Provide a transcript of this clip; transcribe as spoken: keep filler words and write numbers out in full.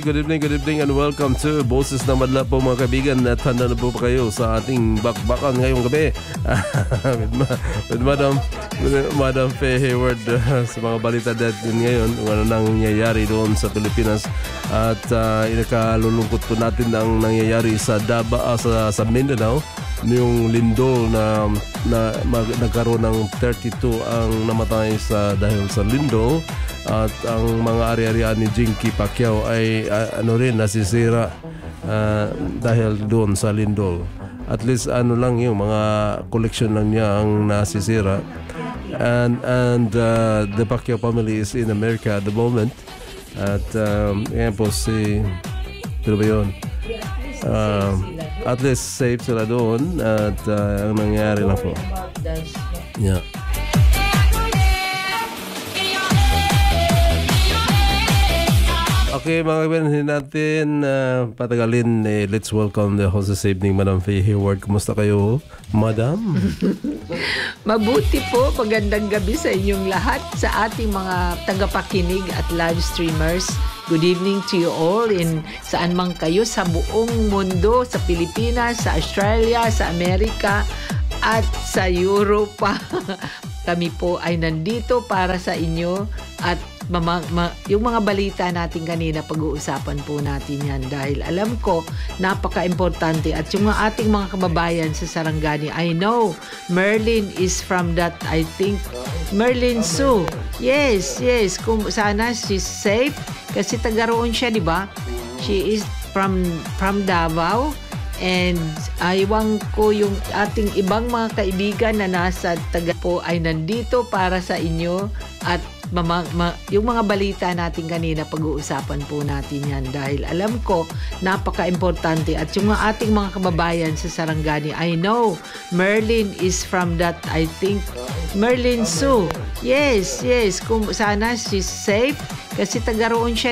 good evening, good evening and welcome to Boses na Madla po mga kaibigan. At handa na po pa kayo sa ating bakbakan ngayong gabi with, ma- with Madam with Madam Faye Hayward uh, sa mga balita natin ngayon kung ano nangyayari doon sa Pilipinas. At uh, inakalulungkot po natin ang nangyayari sa Daba, uh, sa, sa Mindanao, yung lindol na, na mag, nagkaroon ng thirty-two ang namatay sa dahil sa lindol. At ang mga ari-arian ni Jinky Pacquiao ay uh, ano rin nasisira uh, dahil doon sa lindol. At least ano lang yung mga collection lang niya ang nasisira. And and uh, the Pacquiao family is in America at the moment. At um, yan po si ano ba yun? Uh, at least safe sila doon. At uh, ang nangyari lang po. Yeah. Okay, mga kaibigan natin, uh, patagalin, eh, let's welcome the host this evening, Madam Faye Hayward. Kumusta kayo, Madam? Mabuti po, magandang gabi sa inyong lahat, sa ating mga tagapakinig at live streamers. Good evening to you all in saan man kayo sa buong mundo, sa Pilipinas, sa Australia, sa Amerika, at sa Europa. Kami po ay nandito para sa inyo at mama, ma, yung mga balita natin kanina, pag-uusapan po natin yan dahil alam ko napaka-importante at yung ating mga kababayan sa Sarangani, I know Merlin is from that, I think Merlin Sue. Yes, yes, kung sana she's safe kasi taga roon siya, di ba? She is from from Davao. And aywan ko yung ating ibang mga kaibigan na nasa taga po ay nandito para sa inyo at mama, ma, yung mga balita natin kanina, pag-uusapan po natin yan dahil alam ko napaka-importante at yung ating mga kababayan sa Sarangani, I know Merlin is from that, I think Merlin Sue. Yes, yes, kung sana she's safe kasi taga roon siya.